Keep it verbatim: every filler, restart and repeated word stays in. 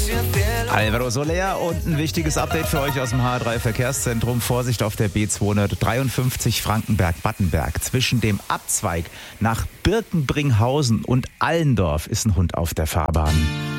Alvaro Soler und ein wichtiges Update für euch aus dem H A drei Verkehrszentrum. Vorsicht auf der B zweihundertdreiundfünfzig Frankenberg-Battenberg. Zwischen dem Abzweig nach Birkenbringhausen und Allendorf ist ein Hund auf der Fahrbahn.